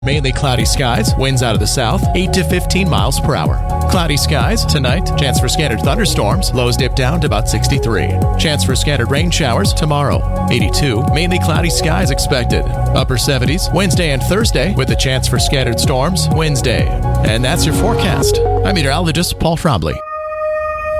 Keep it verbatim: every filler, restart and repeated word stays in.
Mainly cloudy skies, winds out of the south, eight to fifteen miles per hour. Cloudy skies tonight, chance for scattered thunderstorms, lows dip down to about sixty-three. Chance for scattered rain showers tomorrow, eighty-two. Mainly cloudy skies expected. Upper seventies, Wednesday and Thursday, with a chance for scattered storms Wednesday. And that's your forecast. I'm meteorologist Paul Trombley.